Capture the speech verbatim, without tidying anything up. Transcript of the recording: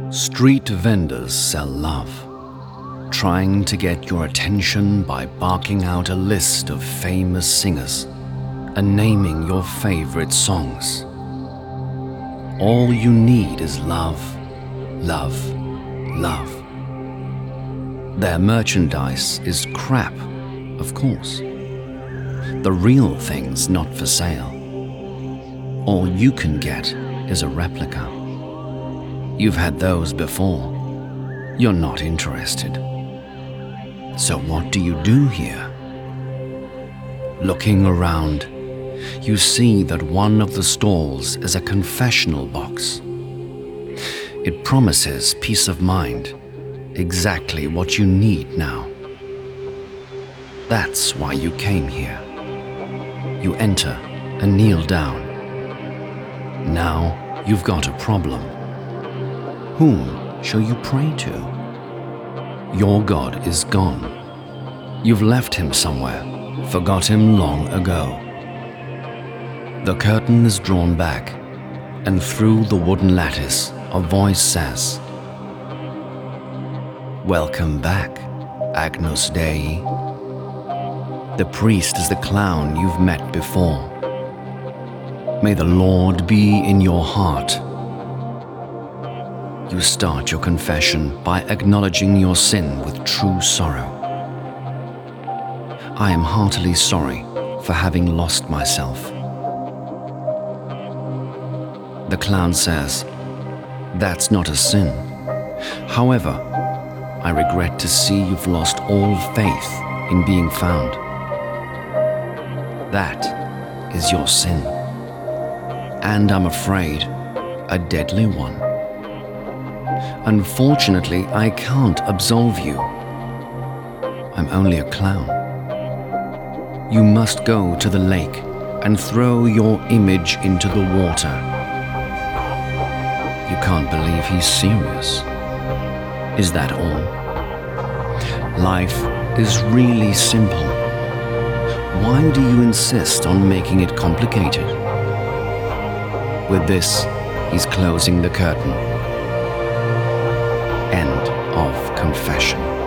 Street vendors sell love, trying to get your attention by barking out a list of famous singers and naming your favorite songs. All you need is love, love, love. Their merchandise is crap, of course. The real thing's not for sale. All you can get is a replica. You've had those before. You're not interested. So what do you do here? Looking around, you see that one of the stalls is a confessional box. It promises peace of mind, exactly what you need now. That's why you came here. You enter and kneel down. Now you've got a problem. Whom shall you pray to? Your God is gone. You've left him somewhere, forgot him long ago. The curtain is drawn back, and through the wooden lattice, a voice says, "Welcome back, Agnus Dei." The priest is the clown you've met before. May the Lord be in your heart. You start your confession by acknowledging your sin with true sorrow. I am heartily sorry for having lost myself. The clown says, "That's not a sin. However, I regret to see you've lost all faith in being found. That is your sin. And I'm afraid, a deadly one. Unfortunately, I can't absolve you. I'm only a clown. You must go to the lake and throw your image into the water." You can't believe he's serious. Is that all? Life is really simple. Why do you insist on making it complicated? With this, he's closing the curtain. End of confession.